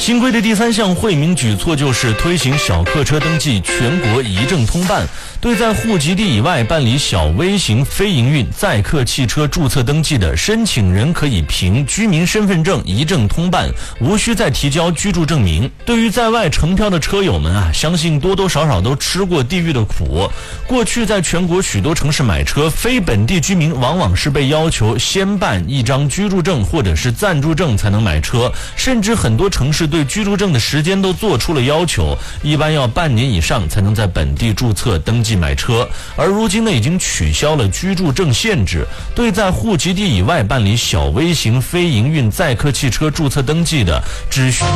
新规的第3项惠民举措就是推行小客车登记全国一证通办，对在户籍地以外办理小微型非营运载客汽车注册登记的申请人，可以凭居民身份证一证通办，无需再提交居住证明。对于在外成漂的车友们啊，相信多多少少都吃过地狱的苦。过去在全国许多城市买车，非本地居民往往是被要求先办一张居住证或者是暂住证才能买车，甚至很多城市对居住证的时间都做出了要求，一般要半年以上才能在本地注册登记买车。而如今呢，已经取消了居住证限制，对在户籍地以外办理小微型非营运载客汽车注册登记的，只需